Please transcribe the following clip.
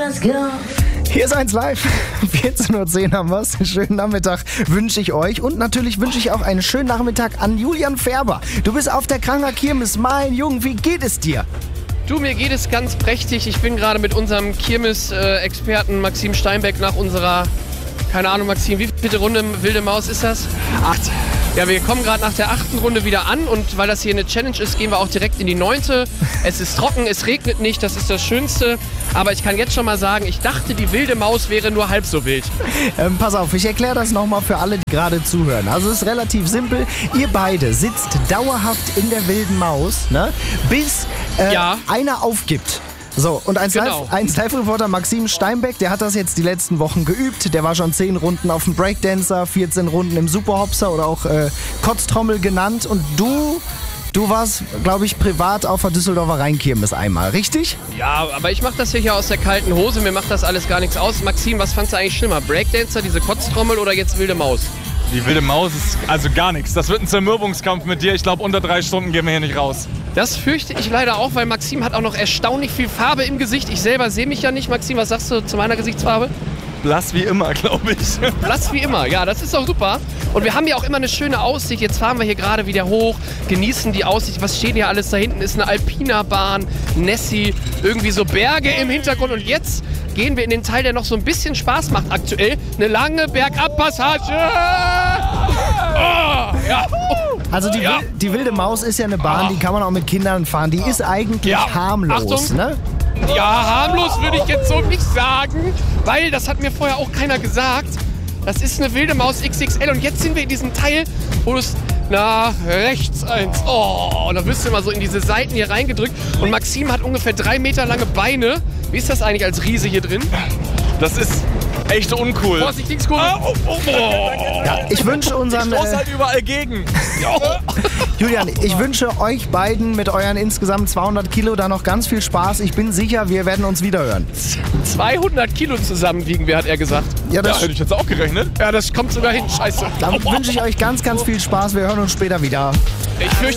let's go. Hier ist 1 Live. 14:10 Uhr haben wir's. Schönen Nachmittag wünsche ich euch. Und natürlich wünsche ich auch einen schönen Nachmittag an Julian Färber. Du bist auf der Kranger Kirmes. Mein Junge, wie geht es dir? Du, mir geht es ganz prächtig. Ich bin gerade mit unserem Kirmes-Experten Maxim Steinbeck nach unserer, keine Ahnung Maxim, wie viele Runde Wilde Maus ist das? 8. Ja, wir kommen gerade nach der 8. Runde wieder an und weil das hier eine Challenge ist, gehen wir auch direkt in die 9. Es ist trocken, es regnet nicht, das ist das Schönste. Aber ich kann jetzt schon mal sagen, ich dachte, die wilde Maus wäre nur halb so wild. Pass auf, ich erkläre das nochmal für alle, die gerade zuhören. Also es ist relativ simpel. Ihr beide sitzt dauerhaft in der wilden Maus, ne? Bis einer aufgibt. So, und ein Live-Reporter Maxim Steinbeck, der hat das jetzt die letzten Wochen geübt. Der war schon 10 Runden auf dem Breakdancer, 14 Runden im Superhopser oder auch Kotztrommel genannt. Und du warst, glaube ich, privat auf der Düsseldorfer Rheinkirmes einmal, richtig? Ja, aber ich mache das hier aus der kalten Hose. Mir macht das alles gar nichts aus. Maxim, was fandst du eigentlich schlimmer? Breakdancer, diese Kotztrommel oder jetzt wilde Maus? Die wilde Maus ist also gar nichts. Das wird ein Zermürbungskampf mit dir. Ich glaube, unter 3 Stunden gehen wir hier nicht raus. Das fürchte ich leider auch, weil Maxim hat auch noch erstaunlich viel Farbe im Gesicht. Ich selber sehe mich ja nicht. Maxim, was sagst du zu meiner Gesichtsfarbe? Blass wie immer, glaube ich. Blass wie immer, ja, das ist auch super. Und wir haben ja auch immer eine schöne Aussicht. Jetzt fahren wir hier gerade wieder hoch, genießen die Aussicht. Was steht hier alles da hinten? Ist eine Alpina-Bahn, Nessie, irgendwie so Berge im Hintergrund. Und jetzt gehen wir in den Teil, der noch so ein bisschen Spaß macht aktuell. Eine lange Bergabpassage. Oh, ja. Also die wilde Maus ist ja eine Bahn, die kann man auch mit Kindern fahren. Die ist eigentlich harmlos, Achtung. ne? Ja, harmlos würde ich jetzt so nicht sagen, weil das hat mir vorher auch keiner gesagt. Das ist eine wilde Maus XXL und jetzt sind wir in diesem Teil, wo du es nach rechts eins. Oh, und da wirst du immer so in diese Seiten hier reingedrückt. Und Maxim hat ungefähr 3 Meter lange Beine. Wie ist das eigentlich als Riese hier drin? Das ist echt uncool. Vorsicht, Linkskurve. Ja, ich wünsche unseren... Ich stoß halt überall gegen. Julian, ich wünsche euch beiden mit euren insgesamt 200 Kilo da noch ganz viel Spaß. Ich bin sicher, wir werden uns wiederhören. 200 Kilo zusammen wiegen wir, hat er gesagt. Ja, Ja, hätte ich jetzt auch gerechnet. Ja, das kommt sogar hin. Scheiße. Dann wünsche ich euch ganz, ganz viel Spaß. Wir hören uns später wieder. Ich fürchte...